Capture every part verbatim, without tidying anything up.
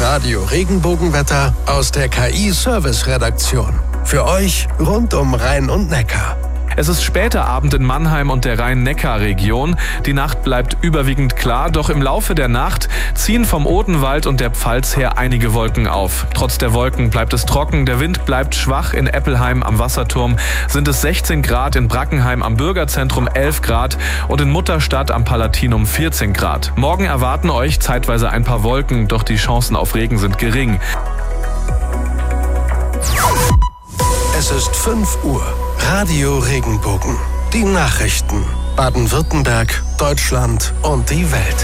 Radio Regenbogenwetter aus der K I-Service-Redaktion. Für euch rund um Rhein und Neckar. Es ist später Abend in Mannheim und der Rhein-Neckar-Region. Die Nacht bleibt überwiegend klar, doch im Laufe der Nacht ziehen vom Odenwald und der Pfalz her einige Wolken auf. Trotz der Wolken bleibt es trocken, der Wind bleibt schwach. In Eppelheim am Wasserturm sind es sechzehn Grad, in Brackenheim am Bürgerzentrum elf Grad und in Mutterstadt am Palatinum vierzehn Grad. Morgen erwarten euch zeitweise ein paar Wolken, doch die Chancen auf Regen sind gering. Es ist fünf Uhr. Radio Regenbogen. Die Nachrichten. Baden-Württemberg, Deutschland und die Welt.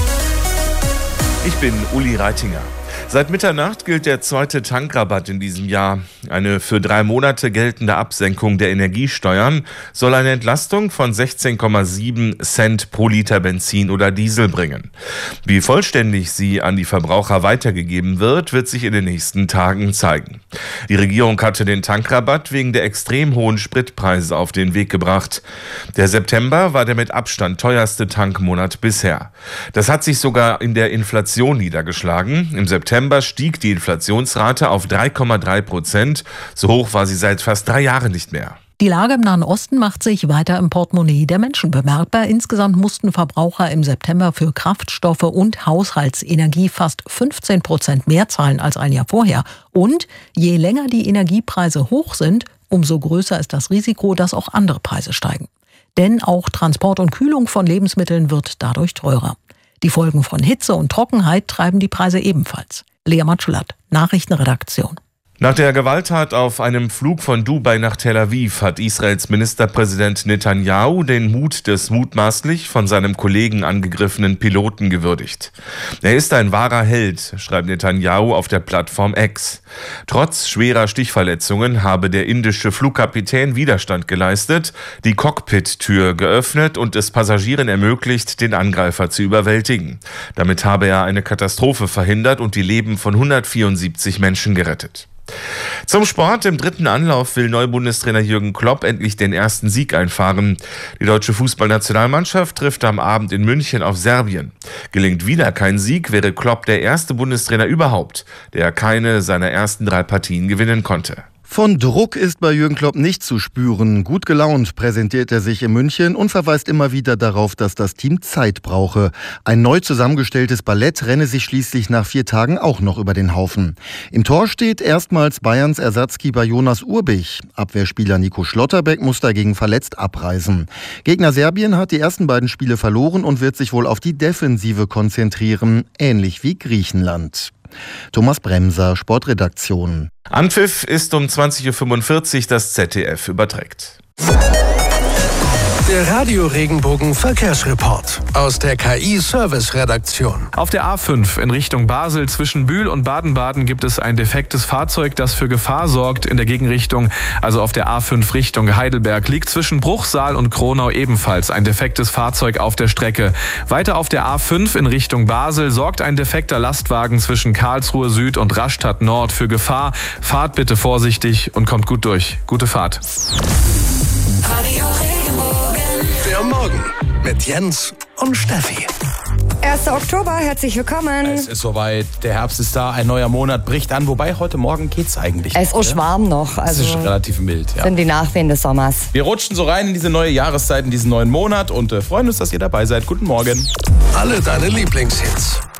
Ich bin Uli Reitinger. Seit Mitternacht gilt der zweite Tankrabatt in diesem Jahr. Eine für drei Monate geltende Absenkung der Energiesteuern soll eine Entlastung von sechzehn Komma sieben Cent pro Liter Benzin oder Diesel bringen. Wie vollständig sie an die Verbraucher weitergegeben wird, wird sich in den nächsten Tagen zeigen. Die Regierung hatte den Tankrabatt wegen der extrem hohen Spritpreise auf den Weg gebracht. Der September war der mit Abstand teuerste Tankmonat bisher. Das hat sich sogar in der Inflation niedergeschlagen. Im September stieg die Inflationsrate auf drei Komma drei Prozent. So hoch war sie seit fast drei Jahren nicht mehr. Die Lage im Nahen Osten macht sich weiter im Portemonnaie der Menschen bemerkbar. Insgesamt mussten Verbraucher im September für Kraftstoffe und Haushaltsenergie fast fünfzehn Prozent mehr zahlen als ein Jahr vorher. Und je länger die Energiepreise hoch sind, umso größer ist das Risiko, dass auch andere Preise steigen. Denn auch Transport und Kühlung von Lebensmitteln wird dadurch teurer. Die Folgen von Hitze und Trockenheit treiben die Preise ebenfalls. Lea Matschulat, Nachrichtenredaktion. Nach der Gewalttat auf einem Flug von Dubai nach Tel Aviv hat Israels Ministerpräsident Netanyahu den Mut des mutmaßlich von seinem Kollegen angegriffenen Piloten gewürdigt. Er ist ein wahrer Held, schreibt Netanyahu auf der Plattform X. Trotz schwerer Stichverletzungen habe der indische Flugkapitän Widerstand geleistet, die Cockpit-Tür geöffnet und es Passagieren ermöglicht, den Angreifer zu überwältigen. Damit habe er eine Katastrophe verhindert und die Leben von hundertvierundsiebzig Menschen gerettet. Zum Sport. Im dritten Anlauf will Neubundestrainer Jürgen Klopp endlich den ersten Sieg einfahren. Die deutsche Fußballnationalmannschaft trifft am Abend in München auf Serbien. Gelingt wieder kein Sieg, wäre Klopp der erste Bundestrainer überhaupt, der keine seiner ersten drei Partien gewinnen konnte. Von Druck ist bei Jürgen Klopp nicht zu spüren. Gut gelaunt präsentiert er sich in München und verweist immer wieder darauf, dass das Team Zeit brauche. Ein neu zusammengestelltes Ballett renne sich schließlich nach vier Tagen auch noch über den Haufen. Im Tor steht erstmals Bayerns Ersatzkeeper Jonas Urbich. Abwehrspieler Nico Schlotterbeck muss dagegen verletzt abreisen. Gegner Serbien hat die ersten beiden Spiele verloren und wird sich wohl auf die Defensive konzentrieren, ähnlich wie Griechenland. Thomas Bremser, Sportredaktion. Anpfiff ist um zwanzig Uhr fünfundvierzig, das Z D F überträgt. Der Radio Regenbogen Verkehrsreport aus der K I-Service-Redaktion. Auf der A fünf in Richtung Basel zwischen Bühl und Baden-Baden gibt es ein defektes Fahrzeug, das für Gefahr sorgt. In der Gegenrichtung, also auf der A fünf Richtung Heidelberg, liegt zwischen Bruchsal und Kronau ebenfalls ein defektes Fahrzeug auf der Strecke. Weiter auf der A fünf in Richtung Basel sorgt ein defekter Lastwagen zwischen Karlsruhe Süd und Rastatt Nord für Gefahr. Fahrt bitte vorsichtig und kommt gut durch. Gute Fahrt. Radio Regenbogen. Der Morgen mit Jens und Steffi. erster Oktober, herzlich willkommen. Es ist soweit, der Herbst ist da, ein neuer Monat bricht an, wobei heute Morgen geht's eigentlich. Es ist auch warm noch. Also es ist relativ mild, ja. Sind die Nachwehen des Sommers. Wir rutschen so rein in diese neue Jahreszeit, in diesen neuen Monat und äh, freuen uns, dass ihr dabei seid. Guten Morgen. Alle deine Lieblingshits